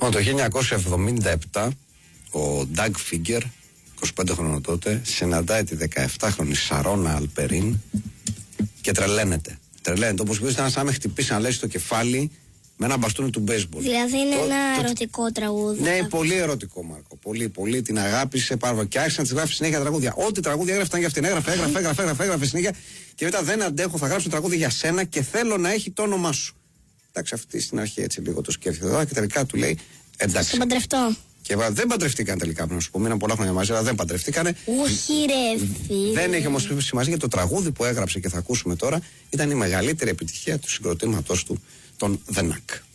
Λοιπόν, το 1977 ο Ντάγκ Φίγκερ, 25 χρονών τότε, συναντάει τη 17χρονη Σαρόνα Αλπερίν και τρελαίνεται. Τρελαίνεται, όπως μπορείς να με χτυπήσει να λες στο κεφάλι με ένα μπαστούνι του μπέισμπολ. Δηλαδή είναι ένα ερωτικό τραγούδι. Ναι, πολύ ερωτικό, Μάρκο. Πολύ, πολύ την αγάπησε πάρα πολύ. Και άρχισε να τη γράφει συνέχεια τραγούδια. Ό,τι τραγούδια έγραφε για αυτήν. Έγραφε συνέχεια. Και μετά δεν αντέχω, θα γράψω τραγούδι για σένα και θέλω να έχει το όνομά σου. Εντάξει, αυτή στην αρχή έτσι λίγο το σκέφτεται και τελικά του λέει εντάξει. Θα παντρευτώ. Και δεν παντρευτήκαν τελικά, να σου πω. Μείναν πολλά χρόνια μαζί, αλλά δεν παντρευτήκανε. Όχι, ρε φίλε. Δεν έχει όμως σημασία, γιατί το τραγούδι που έγραψε και θα ακούσουμε τώρα ήταν η μεγαλύτερη επιτυχία του συγκροτήματος του, των The Knack.